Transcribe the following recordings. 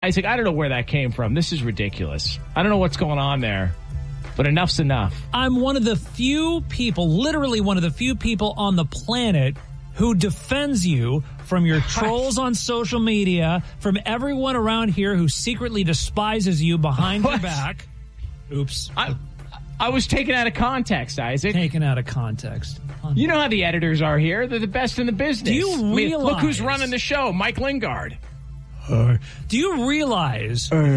Isaac, I don't know where that came from. This is ridiculous. I don't know what's going on there, but enough's enough. I'm one of the few people, literally one of the few people on the planet who defends you from your trolls on social media, from everyone around here who secretly despises you behind your back. Oops. I was taken out of context, Isaac. Taken out of context. You know how the editors are here. They're the best in the business. Do you realize... look who's running the show, Mike Lingard. Do you realize do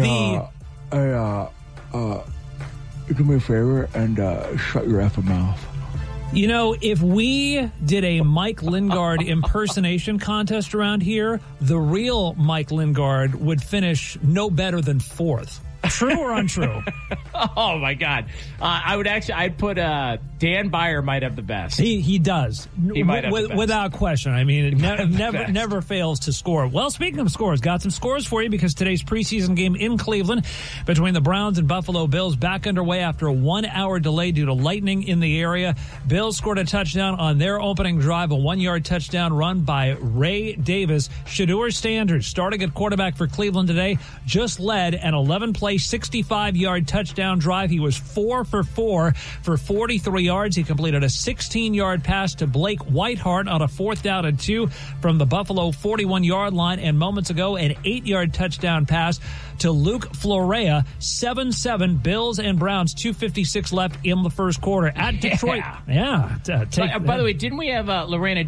me a favor and shut your effing mouth. You know, if we did a Mike Lingard impersonation contest around here, the real Mike Lingard would finish no better than fourth. True or untrue? Oh, my God. I'd put Dan Beyer might have the best. He does. He might have the best. Without question. I mean, it never fails to score. Well, speaking of scores, got some scores for you because today's preseason game in Cleveland between the Browns and Buffalo Bills back underway after a 1-hour delay due to lightning in the area. Bills scored a touchdown on their opening drive, a 1-yard touchdown run by Ray Davis. Shedeur Sanders, starting at quarterback for Cleveland today, just led an 11-play, 65-yard touchdown drive. He was 4 for 4 for 43 yards. He completed a 16-yard pass to Blake Whiteheart on a 4th down and 2 from the Buffalo 41-yard line. And moments ago, an 8-yard touchdown pass to Luke Florea. 7-7, Bills and Browns, 2:56 left in the first quarter at Detroit. Yeah. By the way, didn't we have, Lorena,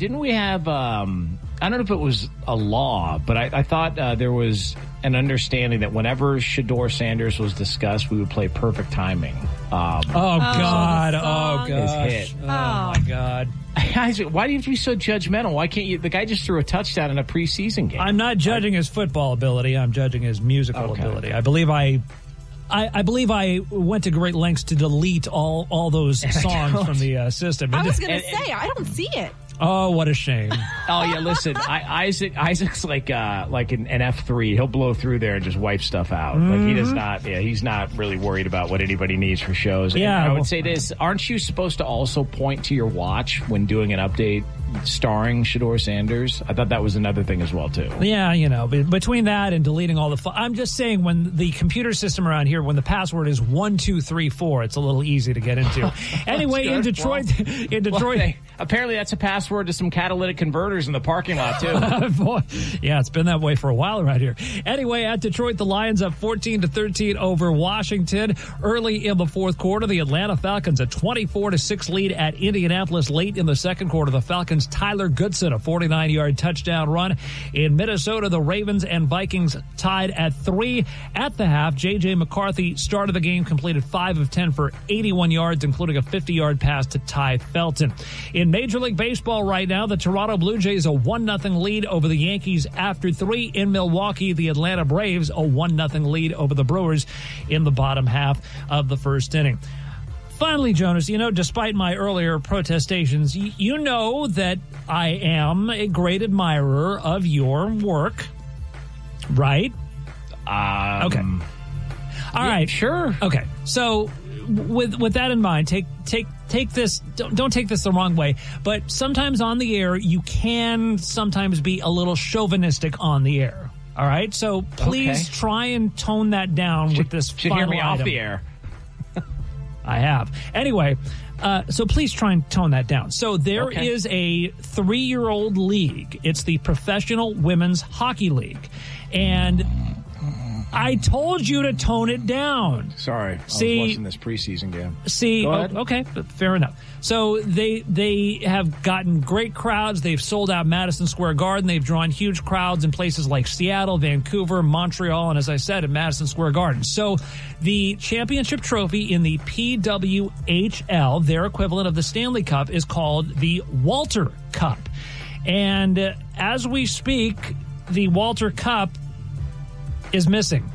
I don't know if it was a law, but I thought there was an understanding that whenever Shedeur Sanders was discussed, we would play Perfect Timing. Oh, God. His hit. Oh, my God. Isaac, why do you have to be so judgmental? Why can't you? The guy just threw a touchdown in a preseason game. I'm not judging his football ability. I'm judging his musical ability. I believe I went to great lengths to delete all those songs from the system. I was going to say, I don't see it. Oh, what a shame. Oh, yeah, listen, Isaac's like an F3. He'll blow through there and just wipe stuff out. Mm-hmm. Like, he does not, he's not really worried about what anybody needs for shows. Yeah. And I would say this, aren't you supposed to also point to your watch when doing an update starring Shedeur Sanders? I thought that was another thing as well, too. Yeah, between that and deleting all the I'm just saying, when the computer system around here, when the password is 1234, it's a little easy to get into. Anyway, in Detroit, apparently that's a password to some catalytic converters in the parking lot, too. Yeah, it's been that way for a while around here. Anyway, at Detroit, the Lions up 14-13 over Washington. Early in the fourth quarter, the Atlanta Falcons a 24-6 lead at Indianapolis. Late in the second quarter, the Falcons' Tyler Goodson, a 49-yard touchdown run. In Minnesota, the Ravens and Vikings tied at 3 at the half. J.J. McCarthy started the game, completed 5 of 10 for 81 yards, including a 50-yard pass to Ty Felton. In Major League Baseball right now, the Toronto Blue Jays a 1-0 lead over the Yankees after 3. In Milwaukee, the Atlanta Braves a 1-0 lead over the Brewers in the bottom half of the first inning. Finally, Jonas, despite my earlier protestations, you know that I am a great admirer of your work, right? Okay. All right. Sure. Okay. So with that in mind, take this. Don't take this the wrong way, but sometimes on the air, you can sometimes be a little chauvinistic on the air. All right. So please try and tone that down with this final hear me item. off the air. I have. Anyway, so please try and tone that down. So there is a 3-year-old league. It's the Professional Women's Hockey League. And I told you to tone it down. Sorry. I was watching this preseason game. Go ahead. Okay, fair enough. So they have gotten great crowds. They've sold out Madison Square Garden. They've drawn huge crowds in places like Seattle, Vancouver, Montreal, and as I said, at Madison Square Garden. So the championship trophy in the PWHL, their equivalent of the Stanley Cup, is called the Walter Cup. And as we speak, the Walter Cup is missing.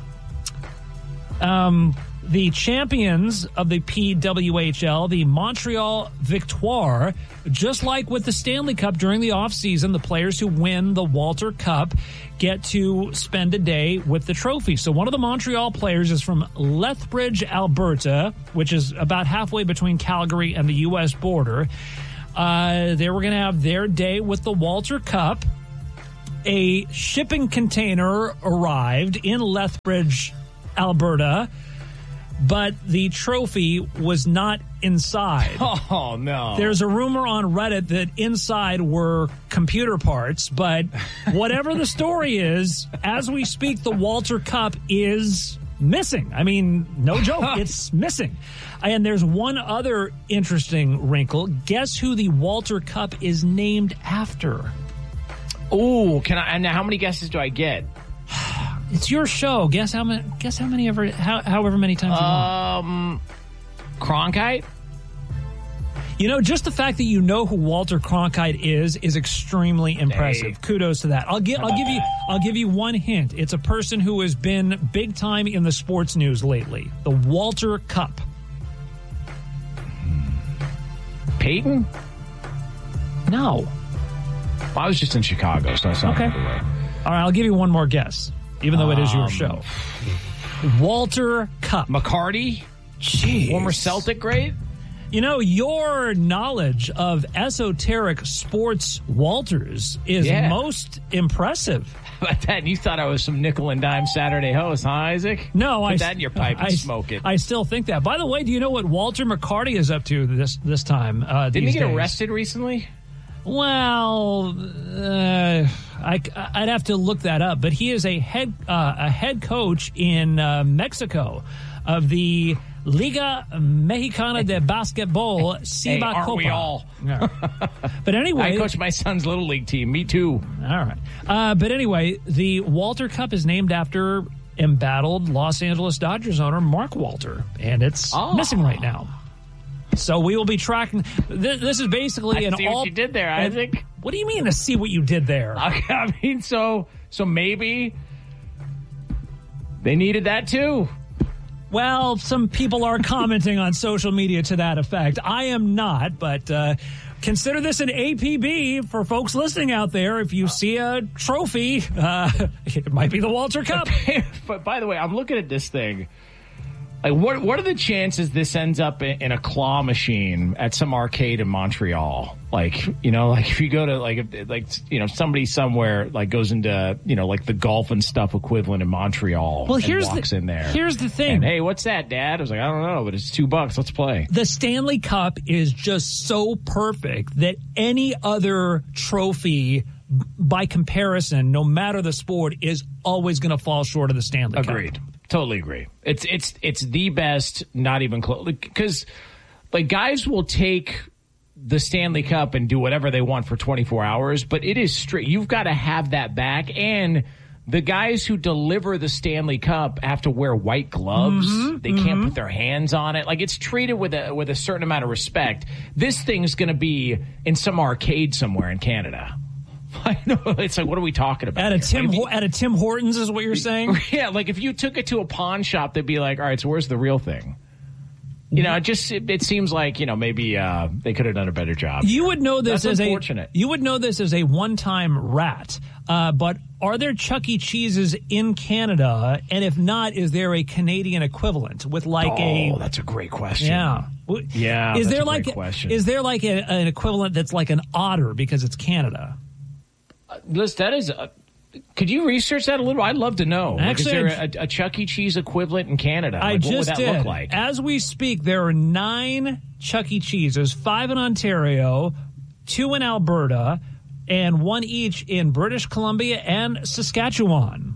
The champions of the PWHL, the Montreal Victoire, just like with the Stanley Cup during the offseason, the players who win the Walter Cup get to spend a day with the trophy. So one of the Montreal players is from Lethbridge, Alberta, which is about halfway between Calgary and the U.S. border. They were going to have their day with the Walter Cup. a shipping container arrived in Lethbridge, Alberta, but the trophy was not inside. Oh, no. There's a rumor on Reddit that inside were computer parts, but whatever the story is, as we speak, the Walter Cup is missing. I mean, no joke, it's missing. And there's one other interesting wrinkle. Guess who the Walter Cup is named after? Oh, can I? And how many guesses do I get? It's your show. Guess how many? However many times you want. Cronkite. You know, just the fact that you know who Walter Cronkite is extremely impressive. Hey. Kudos to that. I'll give you one hint. It's a person who has been big time in the sports news lately. The Walter Cup. Peyton? No. I was just in Chicago, so that's not Okay. everywhere. All right, I'll give you one more guess, even though it is your show. Walter Cup. McCarty? Jeez. Former Celtic great? You know, your knowledge of esoteric sports Walters is most impressive. How about that? You thought I was some nickel and dime Saturday host, huh, Isaac? No, Put that in your pipe and smoke it. I still think that. By the way, do you know what Walter McCarty is up to this time? Didn't he get days? arrested recently? Well, I'd have to look that up. But he is a head coach in Mexico of the Liga Mexicana de Basketball, Ciba aren't Copa. we all? Yeah. But anyway, I coach my son's little league team. Me too. All right. But anyway, the Walter Cup is named after embattled Los Angeles Dodgers owner Mark Walter, and it's missing right now. So we will be tracking. This is basically I see what you did there, Isaac. What do you mean to see what you did there? I mean, so maybe they needed that too. Well, some people are commenting on social media to that effect. I am not, but consider this an APB for folks listening out there. If you see a trophy, it might be the Walter Cup. But by the way, I'm looking at this thing. Like, what are the chances this ends up in a claw machine at some arcade in Montreal? Like, you know, like if you go to like somebody somewhere like goes into, you know, like the golf and stuff equivalent in Montreal. Well, and walks in there. Here's the thing. And, hey, what's that, Dad? I was like, I don't know, but it's $2. Let's play. The Stanley Cup is just so perfect that any other trophy, by comparison, no matter the sport, is always going to fall short of the Stanley Cup. Agreed. Totally agree. It's the best, not even close. Because like guys will take the Stanley Cup and do whatever they want for 24 hours, but it is straight. You've got to have that back. And the guys who deliver the Stanley Cup have to wear white gloves. They can't put their hands on it. Like, it's treated with a certain amount of respect. This thing's going to be in some arcade somewhere in Canada. I know. It's like, what are we talking about? At a Tim Hortons is what you're saying? Yeah, like if you took it to a pawn shop, they'd be like, all right, so where's the real thing? You know, it seems like, you know, maybe they could have done a better job. You would know this That's as unfortunate. You would know this as a one-time rat. But are there Chuck E. Cheese's in Canada? And if not, is there a Canadian equivalent with like that's a great question. Yeah. Yeah, is that's there a like great question. Is there like an equivalent that's like an otter because it's Canada? Liz, that is. Could you research that a little? I'd love to know. Actually, is there a Chuck E. Cheese equivalent in Canada? I what just would that did. look like? As we speak, there are 9 Chuck E. Cheeses, 5 in Ontario, 2 in Alberta, and 1 each in British Columbia and Saskatchewan.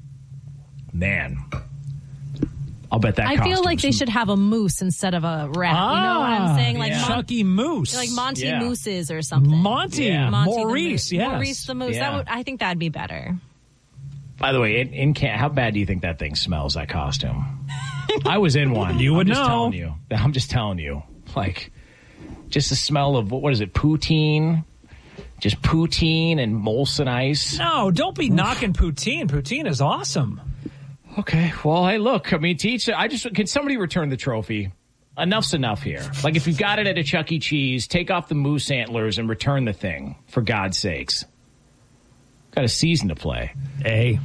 Man. I'll bet that I feel like they should have a moose instead of a rat. You know what I'm saying? Like Chucky Moose. Like Monty Mooses or something. Monty Maurice, yes. Maurice the Moose. Yeah. I think that'd be better. By the way, how bad do you think that thing smells, that costume? I was in one. You would I'm just know. Telling you. I'm just telling you. Like, just the smell of, what is it, poutine? Just poutine and Molson Ice. No, don't be knocking poutine. Poutine is awesome. Okay, well, hey, look, I mean, can somebody return the trophy? Enough's enough here. Like, if you've got it at a Chuck E. Cheese, take off the moose antlers and return the thing, for God's sakes. Got a season to play. Hey.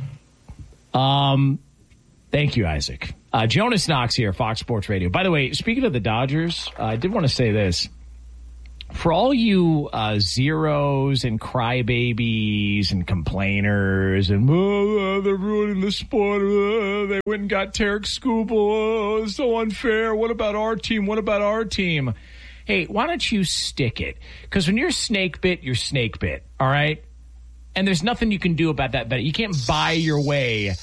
Thank you, Isaac. Jonas Knox here, Fox Sports Radio. By the way, speaking of the Dodgers, I did want to say this. For all you zeros and crybabies and complainers and, they're ruining the sport. They went and got Tarek Skubal. It's so unfair. What about our team? What about our team? Hey, why don't you stick it? Because when you're snake bit, you're snake bit, all right? And there's nothing you can do about that bet. You can't buy your way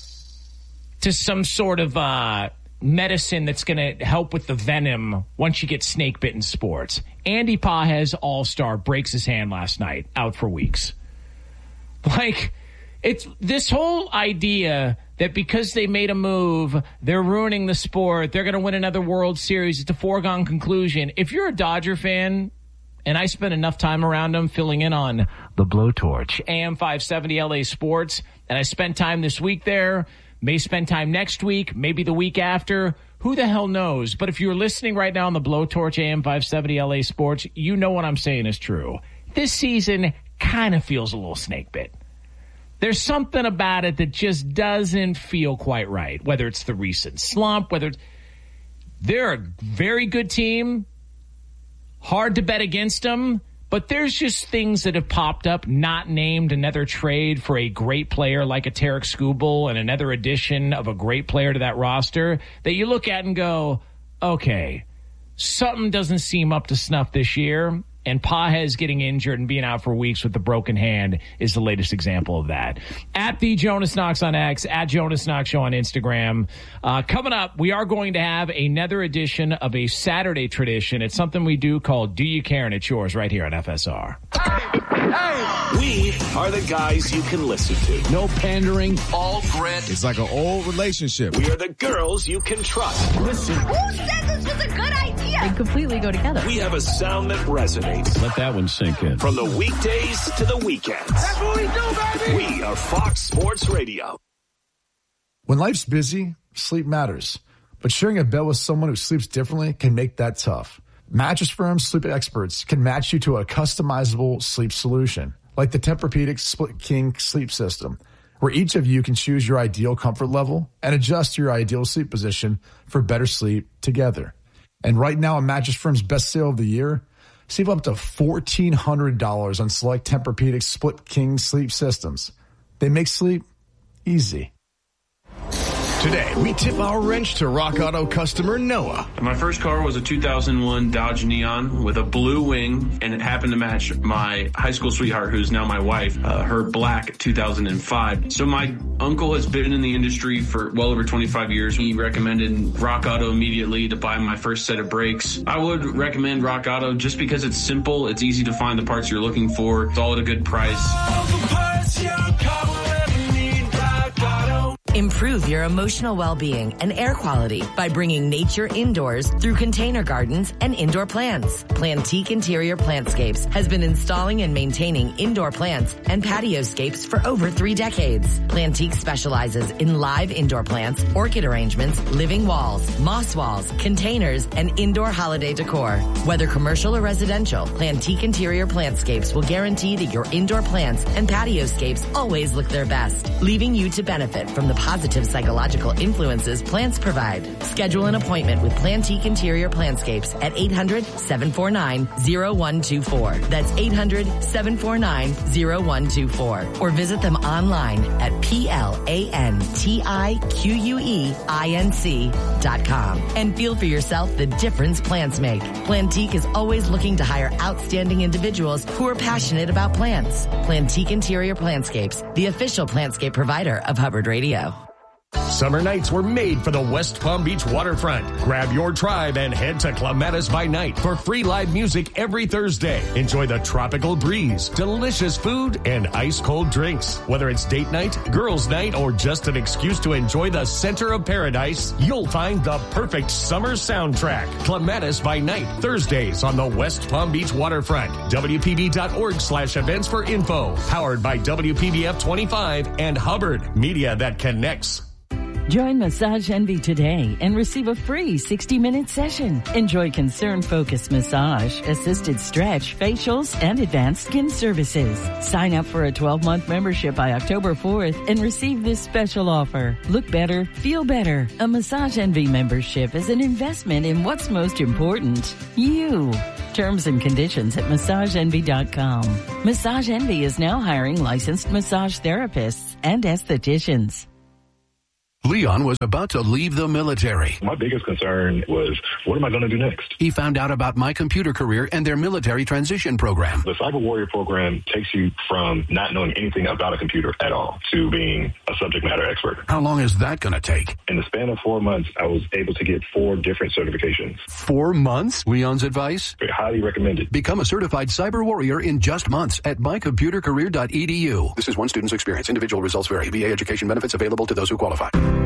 to some sort of medicine that's going to help with the venom once you get snake bit in sports. Andy Pages, all-star, breaks his hand last night, out for weeks. Like, it's this whole idea that because they made a move, they're ruining the sport, they're going to win another World Series. It's a foregone conclusion. If you're a Dodger fan, and I spent enough time around them filling in on the Blowtorch, AM 570 LA Sports, and I spent time this week there, may spend time next week, maybe the week after. Who the hell knows? But if you're listening right now on the Blowtorch, AM 570 LA Sports, you know what I'm saying is true. This season kind of feels a little snake bit. There's something about it that just doesn't feel quite right, whether it's the recent slump, whether it's... They're a very good team. Hard to bet against them, but there's just things that have popped up, not named, another trade for a great player like a Tarek Skubal and another addition of a great player to that roster that you look at and go, okay, something doesn't seem up to snuff this year. And Pages getting injured and being out for weeks with the broken hand is the latest example of that. At the Jonas Knox on X, at Jonas Knox Show on Instagram. Coming up, we are going to have another edition of a Saturday tradition. It's something we do called Do You Care? And it's yours right here on FSR. Hey. We are the guys you can listen to. No pandering, all grit. It's like an old relationship. We are the girls you can trust. Listen. Who said this was a good idea? They completely go together. We have a sound that resonates. Let that one sink in. From the weekdays to the weekends. That's what we do, baby. We are Fox Sports Radio. When life's busy, sleep matters. But sharing a bed with someone who sleeps differently can make that tough. Mattress Firm sleep experts can match you to a customizable sleep solution, like the Tempur-Pedic Split King sleep system, where each of you can choose your ideal comfort level and adjust your ideal sleep position for better sleep together. And right now, on Mattress Firm's best sale of the year, save up to $1,400 on select Tempur-Pedic Split King sleep systems. They make sleep easy. Today, we tip our wrench to Rock Auto customer Noah. My first car was a 2001 Dodge Neon with a blue wing, and it happened to match my high school sweetheart, who's now my wife, her black 2005. So my uncle has been in the industry for well over 25 years. He recommended Rock Auto immediately to buy my first set of brakes. I would recommend Rock Auto just because it's simple, it's easy to find the parts you're looking for, it's all at a good price. Improve your emotional well-being and air quality by bringing nature indoors through container gardens and indoor plants. Plantique Interior Plantscapes has been installing and maintaining indoor plants and patioscapes for over 3 decades. Plantique specializes in live indoor plants, orchid arrangements, living walls, moss walls, containers, and indoor holiday decor. Whether commercial or residential, Plantique Interior Plantscapes will guarantee that your indoor plants and patioscapes always look their best, leaving you to benefit from the positive psychological influences plants provide. Schedule an appointment with Plantique Interior Plantscapes at 800-749-0124. That's 800-749-0124. Or visit them online at plantiqueinc.com and feel for yourself the difference plants make. Plantique is always looking to hire outstanding individuals who are passionate about plants. Plantique Interior Plantscapes, the official plantscape provider of Hubbard Radio. Summer nights were made for the West Palm Beach waterfront. Grab your tribe and head to Clematis by Night for free live music every Thursday. Enjoy the tropical breeze, delicious food, and ice-cold drinks. Whether it's date night, girls' night, or just an excuse to enjoy the center of paradise, you'll find the perfect summer soundtrack. Clematis by Night, Thursdays on the West Palm Beach waterfront. WPB.org/events for info. Powered by WPBF 25 and Hubbard, media that connects. Join Massage Envy today and receive a free 60-minute session. Enjoy concern-focused massage, assisted stretch, facials, and advanced skin services. Sign up for a 12-month membership by October 4th and receive this special offer. Look better, feel better. A Massage Envy membership is an investment in what's most important, you. Terms and conditions at MassageEnvy.com. Massage Envy is now hiring licensed massage therapists and estheticians. Leon was about to leave the military. My biggest concern was, what am I going to do next? He found out about My Computer Career and their military transition program. The Cyber Warrior program takes you from not knowing anything about a computer at all to being a subject matter expert. How long is that going to take? In the span of 4 months, I was able to get 4 different certifications. 4 months? Leon's advice? Highly recommended. Become a certified cyber warrior in just months at mycomputercareer.edu. This is one student's experience. Individual results vary. VA education benefits available to those who qualify.